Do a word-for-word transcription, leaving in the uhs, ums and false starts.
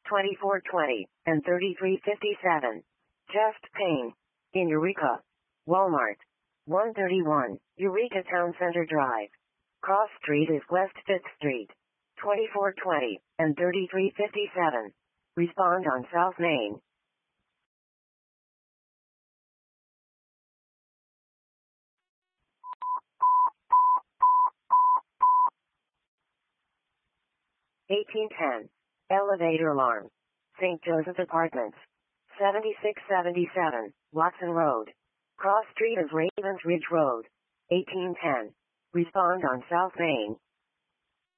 twenty-four twenty and thirty-three fifty-seven. Chest pain. In Eureka. Walmart. one thirty-one, Eureka Town Center Drive. Cross Street is West fifth Street. twenty-four twenty and thirty-three fifty-seven. Respond on South Main. eighteen ten. Elevator alarm. Saint Joseph Apartments. seventy-six seventy-seven, Watson Road. Cross Street is Ravens Ridge Road. eighteen ten. Respond on South Main.